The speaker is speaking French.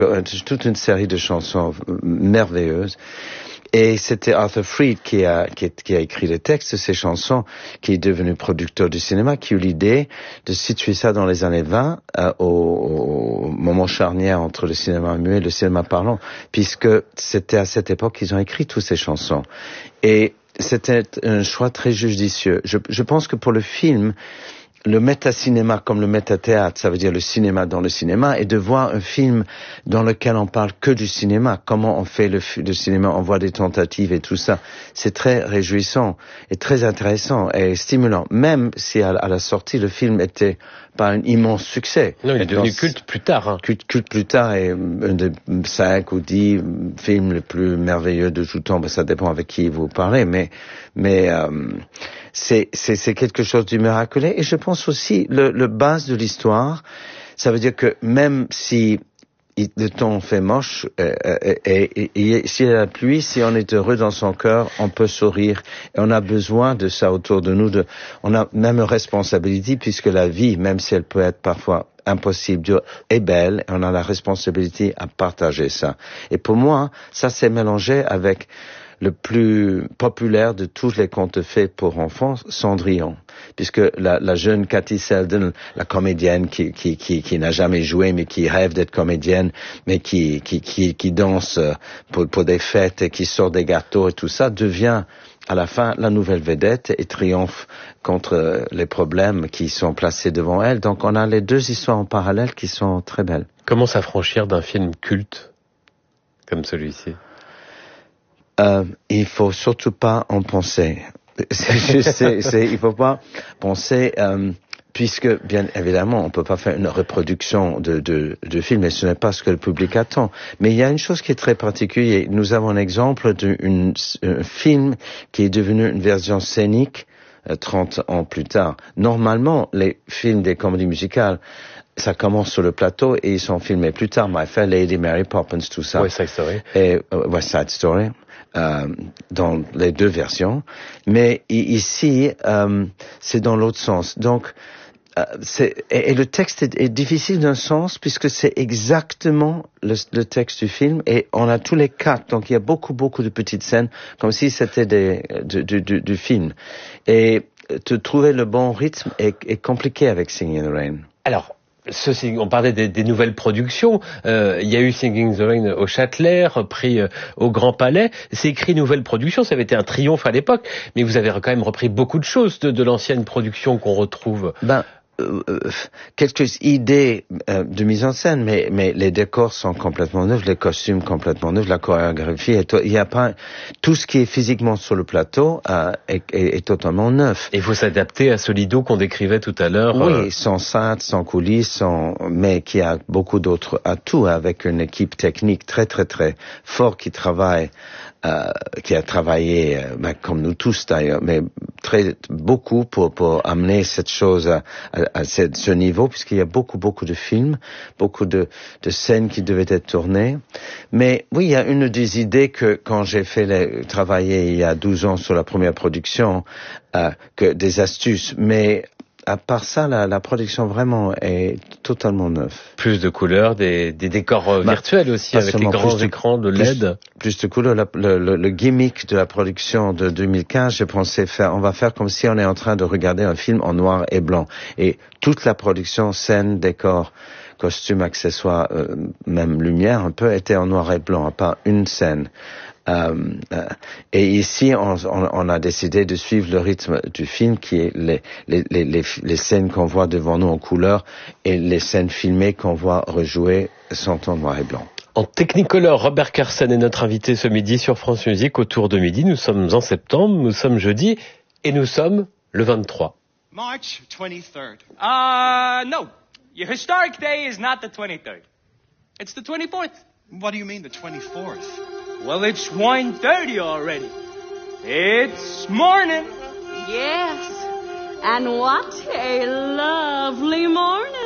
toute une série de chansons merveilleuses. Et c'était Arthur Freed qui a écrit les textes de ces chansons, qui est devenu producteur du cinéma, qui a eu l'idée de situer ça dans les années 20, au moment charnière entre le cinéma muet et le cinéma parlant, puisque c'était à cette époque qu'ils ont écrit toutes ces chansons. Et c'était un choix très judicieux. Je pense que pour le film, le méta-cinéma comme le méta-théâtre, ça veut dire le cinéma dans le cinéma, et de voir un film dans lequel on parle que du cinéma, comment on fait le cinéma, on voit des tentatives et tout ça, c'est très réjouissant et très intéressant et stimulant, même si à la sortie le film était pas un immense succès. Non, il est devenu culte plus tard. Hein. Culte plus tard, et un des 5 ou 10 films les plus merveilleux de tout temps, ça dépend avec qui vous parlez, mais c'est quelque chose de miraculeux. Et je pense aussi, le base de l'histoire, ça veut dire que même si le temps fait moche, et s'il y a la pluie, si on est heureux dans son cœur, on peut sourire. Et on a besoin de ça autour de nous. On a même une responsabilité, puisque la vie, même si elle peut être parfois impossible, dure, est belle, et on a la responsabilité à partager ça. Et pour moi, ça s'est mélangé avec le plus populaire de tous les contes faits pour enfants, Cendrillon, puisque la jeune Cathy Selden, la comédienne qui n'a jamais joué mais qui rêve d'être comédienne, mais qui danse pour des fêtes et qui sort des gâteaux et tout ça, devient à la fin la nouvelle vedette et triomphe contre les problèmes qui sont placés devant elle. Donc on a les deux histoires en parallèle qui sont très belles. Comment s'affranchir d'un film culte comme celui-ci ? Il faut surtout pas en penser. Il faut pas penser, puisque bien évidemment on peut pas faire une reproduction de film, et ce n'est pas ce que le public attend. Mais il y a une chose qui est très particulière. Nous avons un exemple d'un film qui est devenu une version scénique 30 ans plus tard. Normalement, les films des comédies musicales, ça commence sur le plateau et ils sont filmés plus tard. My Fair Lady, Mary Poppins, tout ça. West Side Story. Et West Side Story. Dans les deux versions, mais ici c'est dans l'autre sens. Donc et le texte est difficile d'un sens puisque c'est exactement le texte du film, et on a tous les quatre, donc il y a beaucoup de petites scènes comme si c'était du film, et de trouver le bon rythme est compliqué avec Singing in the Rain. Alors, on parlait des nouvelles productions. Il y a eu Singing in the Rain au Châtelet, repris au Grand Palais. C'est écrit nouvelle production, ça avait été un triomphe à l'époque, mais vous avez quand même repris beaucoup de choses de l'ancienne production qu'on retrouve. Quelques idées de mise en scène, mais les décors sont complètement neufs, les costumes complètement neufs, la chorégraphie, il y a pas tout ce qui est physiquement sur le plateau est totalement neuf. Et il faut s'adapter à ce Lido qu'on décrivait tout à l'heure. Oui, sans cintre, sans coulisses, mais qui a beaucoup d'autres atouts, avec une équipe technique très fort qui a travaillé, comme nous tous d'ailleurs, mais beaucoup pour amener cette chose à ce niveau, puisqu'il y a beaucoup de films, beaucoup de scènes qui devaient être tournées. Mais oui, il y a une des idées que quand j'ai travailler il y a 12 ans sur la première production, que des astuces, mais à part ça, la production vraiment est totalement neuve. Plus de couleurs, des décors virtuels aussi, avec les grands écrans de LED. Plus de couleurs. Le gimmick de la production de 2015, j'ai pensé on va faire comme si on est en train de regarder un film en noir et blanc. Et toute la production, scène, décor, costumes, accessoires, même lumière un peu, était en noir et blanc, à part une scène. Et ici, on a décidé de suivre le rythme du film, qui est les scènes qu'on voit devant nous en couleur, et les scènes filmées qu'on voit rejouer sont en noir et blanc. En Technicolor, Robert Carsen est notre invité ce midi sur France Musique autour de midi. Nous sommes en septembre, nous sommes jeudi, et nous sommes le 23. March 23rd. No. Your historic day is not the 23rd. It's the 24th. What do you mean, the 24th? Well, it's 1:30 already. It's morning. Yes, and what a lovely morning.